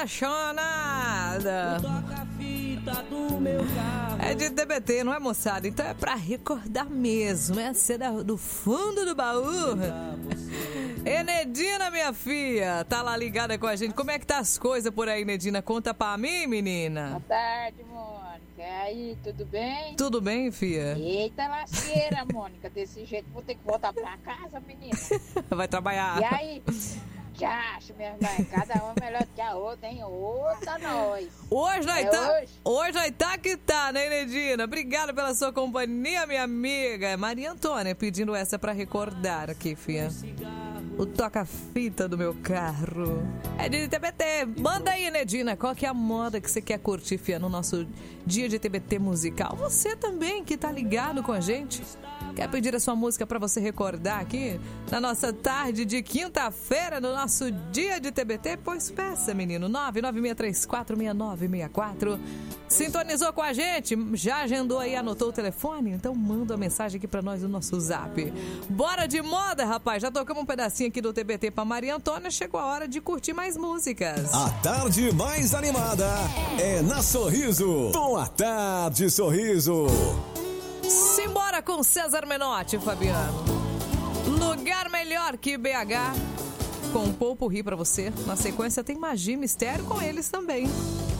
apaixonada. É de TBT, não é, moçada? Então é pra recordar mesmo. É ser do fundo do baú. Enedina, minha filha, tá lá ligada com a gente. Como é que tá as coisas por aí, Enedina? Conta pra mim, menina. Boa tarde, Mônica. E aí, tudo bem? Tudo bem, filha? Eita lasqueira, Mônica. Desse jeito vou ter que voltar pra casa, menina. Vai trabalhar. E aí? Já acho, minha irmã, cada uma melhor que a outra, hein? Outra nós. Hoje nós Hoje nós tá que tá, né, Enedina? Obrigada pela sua companhia, minha amiga. Maria Antônia pedindo essa pra recordar aqui, filha. O toca-fita do meu carro. É de TBT. Manda aí, Enedina, qual que é a moda que você quer curtir, filha, no nosso dia de TBT musical? Você também que tá ligado com a gente. Quer pedir a sua música pra você recordar aqui na nossa tarde de quinta-feira, no nosso dia de TBT? Pois peça, menino. 996346964. Sintonizou com a gente? Já agendou aí, anotou o telefone? Então manda uma mensagem aqui pra nós no nosso zap. Bora de moda, rapaz. Já tocamos um pedacinho aqui do TBT pra Maria Antônia. Chegou a hora de curtir mais músicas. A tarde mais animada é na Sorriso. Boa tarde, Sorriso. Simbora com César Menotti, Fabiano. Lugar melhor que BH. Com um pouco ri pra você. Na sequência tem Magia e Mistério com eles também.